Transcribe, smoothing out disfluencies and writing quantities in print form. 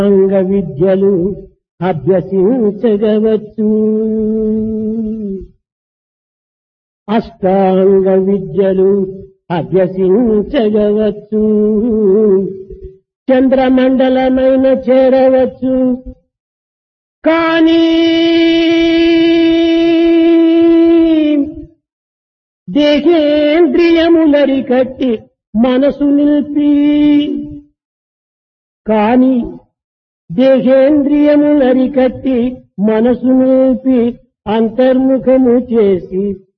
అంగ విద్యలు అభ్యసించగవచ్చు. అష్టాంగ విద్యలు అభ్యసించగవచ్చు. చంద్రమండలమైన చేరవచ్చు. కానీ దేహేంద్రియములరికట్టి మనసు నిలిపి దేహేంద్రియములరికట్టి మనసు నిలిపి అంతర్ముఖము చేసి